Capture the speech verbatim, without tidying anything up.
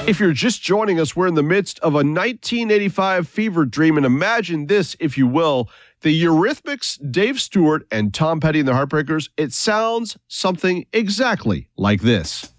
If you're just joining us, we're in the midst of a nineteen eighty-five fever dream, and imagine this, if you will. The Eurythmics, Dave Stewart, and Tom Petty and the Heartbreakers, it sounds something exactly like this.